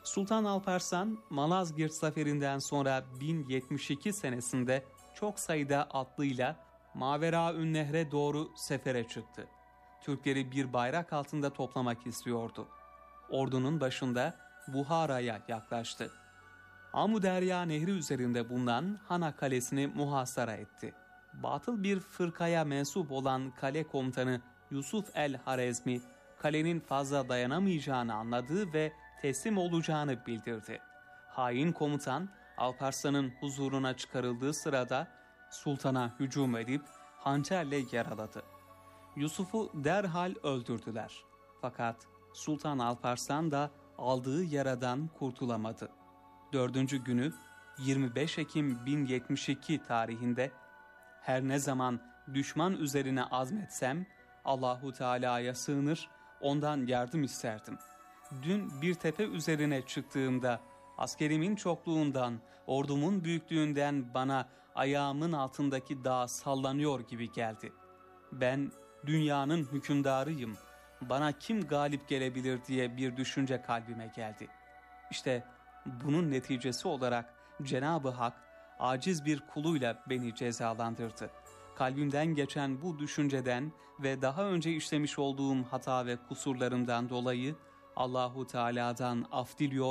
Sultan Alparslan, Malazgirt zaferinden sonra 1072 senesinde çok sayıda atlıyla Maveraünnehre doğru sefere çıktı. Türkleri bir bayrak altında toplamak istiyordu. Ordunun başında Buhara'ya yaklaştı. Amuderya Nehri üzerinde bulunan Hana Kalesi'ni muhasara etti. Batıl bir fırkaya mensup olan kale komutanı Yusuf el-Harezmi, kalenin fazla dayanamayacağını anladı ve teslim olacağını bildirdi. Hain komutan, Alparslan'ın huzuruna çıkarıldığı sırada sultana hücum edip hançerle yaraladı. Yusuf'u derhal öldürdüler. Fakat Sultan Alparslan da aldığı yaradan kurtulamadı. 4. günü 25 Ekim 1072 tarihinde her ne zaman düşman üzerine azmetsem Allahu Teala'ya sığınır, ondan yardım isterdim. Dün bir tepe üzerine çıktığımda askerimin çokluğundan, ordumun büyüklüğünden bana ayağımın altındaki dağ sallanıyor gibi geldi. Ben dünyanın hükümdarıyım, bana kim galip gelebilir diye bir düşünce kalbime geldi. İşte bunun neticesi olarak Cenab-ı Hak aciz bir kuluyla beni cezalandırdı. Kalbimden geçen bu düşünceden ve daha önce işlemiş olduğum hata ve kusurlarımdan dolayı Allahu Teala'dan af diliyor